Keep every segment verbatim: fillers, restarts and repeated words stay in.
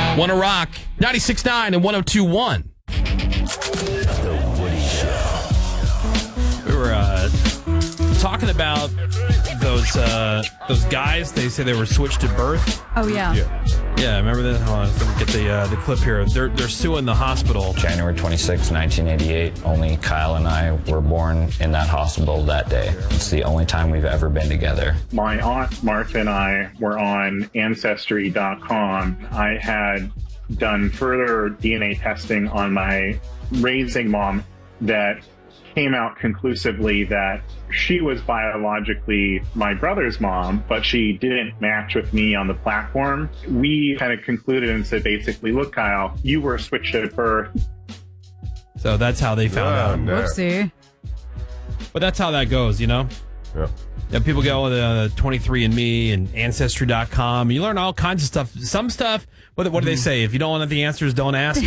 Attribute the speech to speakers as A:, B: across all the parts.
A: Wanna Rock, ninety-six point nine and one oh two point one.
B: The Woody Show.
A: We were uh, talking about those uh, those guys. They say they were switched at birth.
C: Oh, yeah.
A: Yeah, yeah remember that? Hold on, let me get the, uh, the clip here. They're, they're suing the hospital.
D: January twenty-sixth, nineteen eighty-eight, only Kyle and I were born in that hospital that day. It's the only time we've ever been together.
E: My aunt Martha and I were on Ancestry dot com. I had done further D N A testing on my raising mom that came out conclusively that she was biologically my brother's mom, but she didn't match with me on the platform. We kind of concluded and said, basically, look, Kyle, you were switched at birth.
A: So that's how they found
B: Oh,
A: out.
B: no.
C: Whoopsie.
A: But that's how that goes, you know?
B: Yeah.
A: Yeah, people go with uh, twenty-three and me and Ancestry dot com. You learn all kinds of stuff. Some stuff, what, what do they say? If you don't want the answers, don't ask.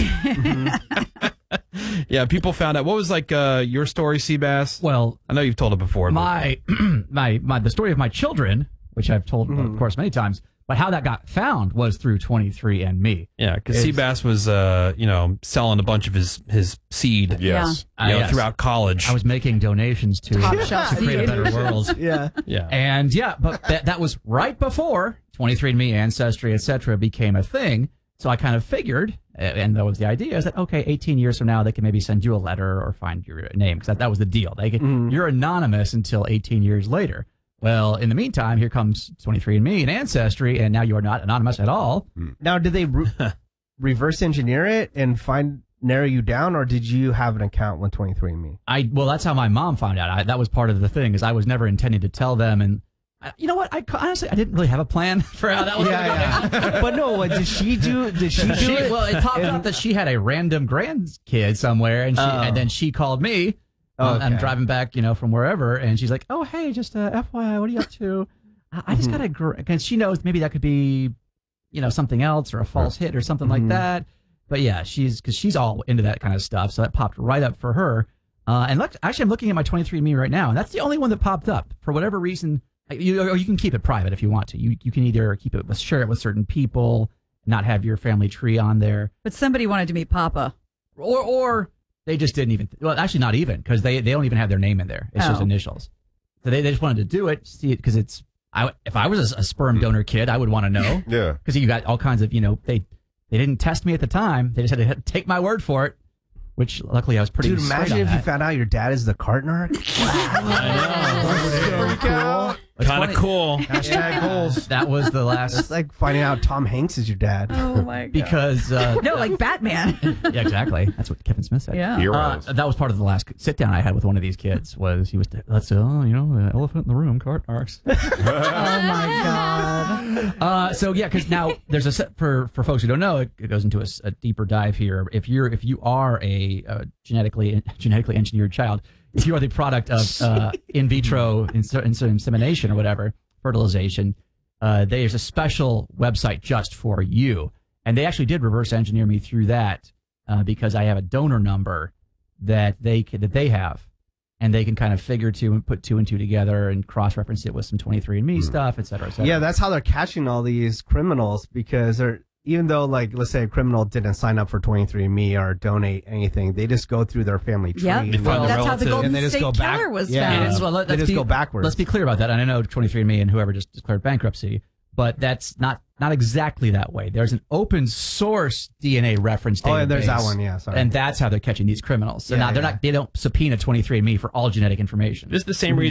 A: Yeah, people found out. What was like uh, your story, Seabass?
F: Well,
A: I know you've told it before. but-
F: my, my, my, the story of my children, which I've told, of course, many times, but how that got found was through twenty-three and me.
A: Yeah, because
F: It's-
A: Seabass was, uh, you know, selling a bunch of his, his seed
B: Yes.
F: Uh,
A: you know,
F: yes.
A: throughout college.
F: I was making donations to,
C: Top shelf
F: to create a
C: seed.
F: better world.
G: Yeah.
A: yeah.
F: And yeah, but that, that was right before twenty-three and me, Ancestry, et cetera became a thing. So I kind of figured, and that was the idea, is that, okay, eighteen years from now, they can maybe send you a letter or find your name, because that, that was the deal. They can, You're anonymous until eighteen years later. Well, in the meantime, here comes twenty-three and me and Ancestry, and now you are not anonymous at all.
G: Now, did they re- reverse engineer it and find narrow you down, or did you have an account with twenty-three and me?
F: I Well, that's how my mom found out. I, that was part of the thing, is I was never intending to tell them, and I, you know what? I honestly I didn't really have a plan for how that was going to go down.
G: yeah. But no, what, did she do? Did she do
F: She,
G: it?
F: well, it popped out that she had a random grandkid somewhere, and she,
G: Oh.
F: and then she called me. Uh,
G: Okay.
F: I'm driving back, you know, from wherever, and she's like, "Oh, hey, just uh, F Y I, what are you up to?" I, I just got a, gr-, and she knows maybe that could be, you know, something else or a false hit or something like that. But yeah, she's because she's all into that kind of stuff, so that popped right up for her. Uh, and look, actually, I'm looking at my twenty-three and me right now, and that's the only one that popped up for whatever reason. You, or you can keep it private if you want to. You you can either keep it, share it with certain people, not have your family tree on there,
C: But somebody wanted to meet Papa.
F: or or they just didn't even. Well, actually, not even, because they, they don't even have their name in there. It's just
C: Oh.
F: initials. So they, they just wanted to do it, see it, because it's. I if I was a, a sperm donor kid, I would want to know,
B: Yeah.
F: because you got all kinds of, you know, they they didn't test me at the time. They just had to take my word for it, which luckily I was pretty.
G: Dude,
F: straight
G: imagine
F: on
G: if you
F: that.
G: found out your dad is the cart narc.
B: So cool.
F: It's
A: Kind of
F: funny.
A: cool.
G: Hashtag goals.
F: That was the last.
G: It's like finding out Tom Hanks is your dad.
C: Oh, my God.
F: because uh,
C: No, like Batman.
F: yeah, exactly. That's what Kevin Smith said.
C: Yeah.
F: Uh,
B: Heroes.
F: that was part of the last sit down I had with one of these kids. Was he was let's say, oh, you know, the elephant in the room, cart narcs.
C: Oh, my God.
F: Uh, so yeah, because now there's a set for for folks who don't know. It, it goes into a, s- a deeper dive here. If you're if you are a, uh genetically genetically engineered child, if you are the product of uh, in vitro ins- ins- insemination or whatever fertilization, uh, there's a special website just for you. And they actually did reverse engineer me through that uh, because I have a donor number that they c- that they have. And they can kind of figure two and put two and two together and cross-reference it with some twenty-three and me stuff, et cetera, et cetera.
G: Yeah, that's how they're catching all these criminals, because they're even though, like, let's say a criminal didn't sign up for twenty-three and me or donate anything, they just go through their family tree.
C: Yep.
A: They find the
C: That's how the
A: relative.
C: Golden
G: And they just
C: State
G: go back-
C: Killer was
G: Yeah.
C: found.
F: It is- well, let-
G: They
F: let's
G: just
F: be-
G: go backwards.
F: Let's be clear about that. And I know twenty-three and me and whoever just declared bankruptcy, but that's not not exactly that way. There's an open source D N A reference database.
G: Oh, yeah, there's that one, yeah, sorry.
F: And that's how they're catching these criminals. So
G: Yeah,
F: now they're
G: yeah.
F: not. They don't subpoena twenty-three and me for all genetic information.
A: This is the same reason